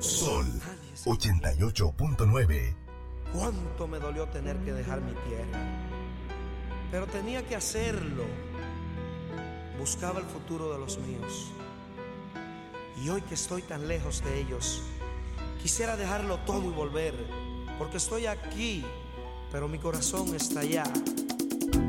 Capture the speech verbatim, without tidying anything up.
Sol ochenta y ocho punto nueve. Cuánto me dolió tener que dejar mi tierra, pero tenía que hacerlo. Buscaba el futuro de los míos, y hoy que estoy tan lejos de ellos, quisiera dejarlo todo y volver, porque estoy aquí, pero mi corazón está allá.